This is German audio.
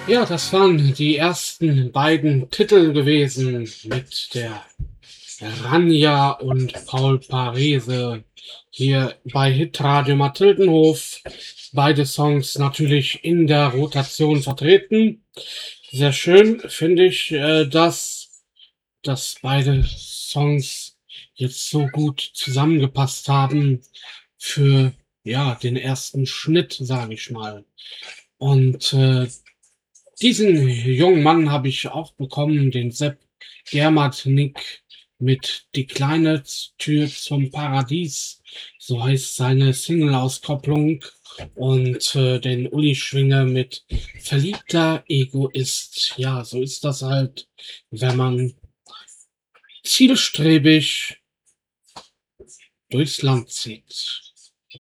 Ja, das waren die ersten beiden Titel gewesen mit der Ranja und Paul Parese hier bei Hitradio Mathildenhof. Beide Songs natürlich in der Rotation vertreten. Sehr schön finde ich, dass beide Songs jetzt so gut zusammengepasst haben für ja den ersten Schnitt, sage ich mal. Und diesen jungen Mann habe ich auch bekommen, den Sepp Germatnik mit Die kleine Tür zum Paradies, so heißt seine Single-Auskopplung, und den Uli Schwinge mit Verliebter Egoist. Ja, so ist das halt, wenn man zielstrebig durchs Land zieht.